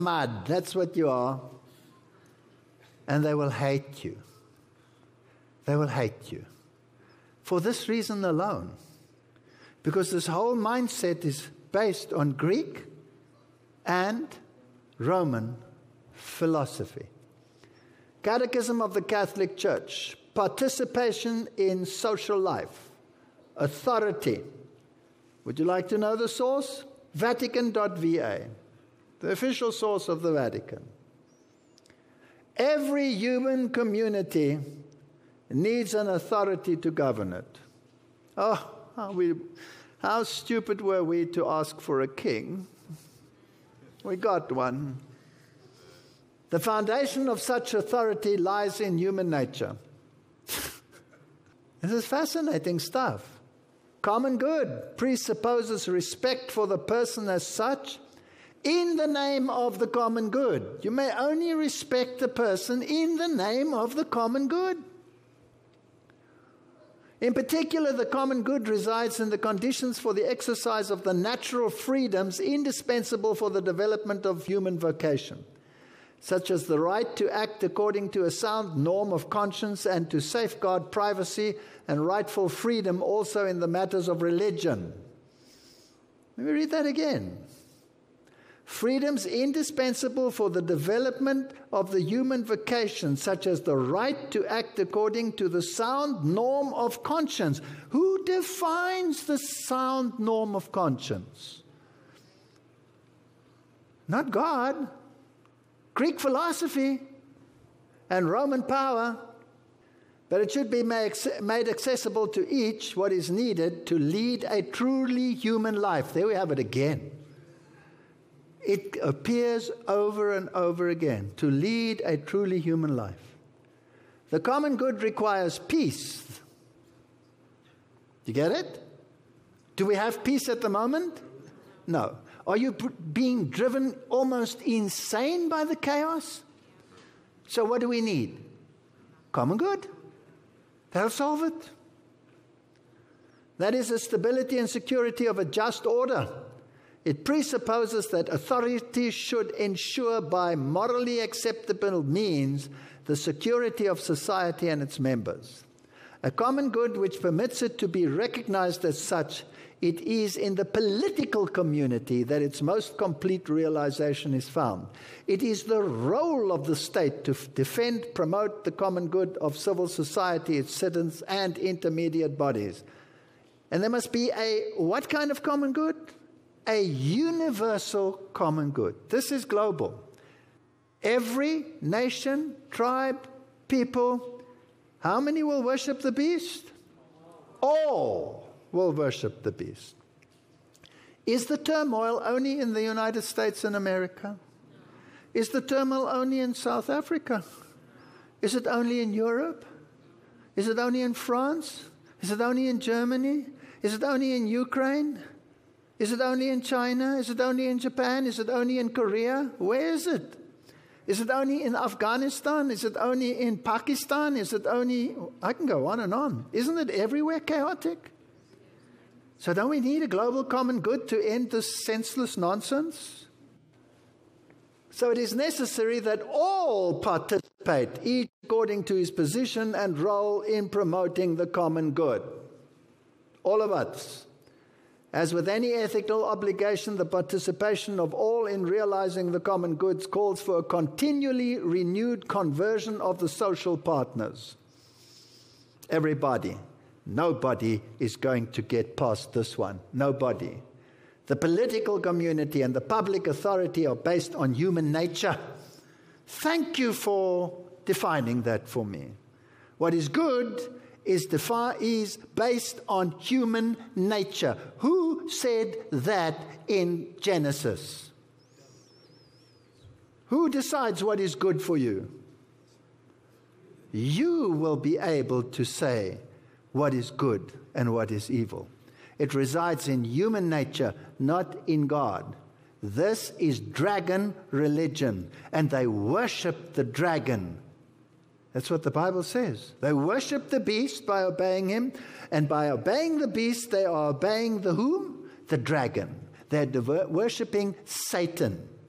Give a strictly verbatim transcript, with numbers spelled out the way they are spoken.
mud. That's what you are. And they will hate you. They will hate you. For this reason alone. Because this whole mindset is based on Greek and Roman philosophy. Catechism of the Catholic Church. Participation in social life. Authority. Would you like to know the source? Vatican dot V A. The official source of the Vatican. Every human community needs an authority to govern it. Oh, how, we, how stupid were we to ask for a king? We got one. The foundation of such authority lies in human nature. This is fascinating stuff. Common good presupposes respect for the person as such in the name of the common good. You may only respect the person in the name of the common good. In particular, the common good resides in the conditions for the exercise of the natural freedoms indispensable for the development of human vocation, such as the right to act according to a sound norm of conscience and to safeguard privacy and rightful freedom also in the matters of religion. Let me read that again. Freedoms indispensable for the development of the human vocation, such as the right to act according to the sound norm of conscience. Who defines the sound norm of conscience? Not God. Greek philosophy and Roman power. But it should be made accessible to each what is needed to lead a truly human life. There we have it again. It appears over and over again, to lead a truly human life. The common good requires peace. Do you get it? Do we have peace at the moment? No. Are you being driven almost insane by the chaos? So what do we need? Common good. That'll solve it. That is the stability and security of a just order. It presupposes that authorities should ensure by morally acceptable means the security of society and its members. A common good which permits it to be recognized as such, it is in the political community that its most complete realization is found. It is the role of the state to f- defend, promote the common good of civil society, its citizens, and intermediate bodies. And there must be a what kind of common good? A universal common good. This is global. Every nation, tribe, people, how many will worship the beast? All will worship the beast. Is the turmoil only in the United States and America? Is the turmoil only in South Africa? Is it only in Europe? Is it only in France? Is it only in Germany? Is it only in Ukraine? Is it only in China? Is it only in Japan? Is it only in Korea? Where is it? Is it only in Afghanistan? Is it only in Pakistan? Is it only... I can go on and on. Isn't it everywhere chaotic? So don't we need a global common good to end this senseless nonsense? So it is necessary that all participate, each according to his position and role in promoting the common good. All of us. As with any ethical obligation, the participation of all in realizing the common goods calls for a continually renewed conversion of the social partners. Everybody. Nobody is going to get past this one. Nobody. The political community and the public authority are based on human nature. Thank you for defining that for me. What is good is, defi- is based on human nature. Who said that in Genesis? Who decides what is good for you? You will be able to say what is good and what is evil. It resides in human nature, not in God. This is dragon religion, and they worship the dragon. That's what the Bible says. They worship the beast by obeying him, and by obeying the beast, they are obeying the whom? The dragon. They're diver- worshiping Satan.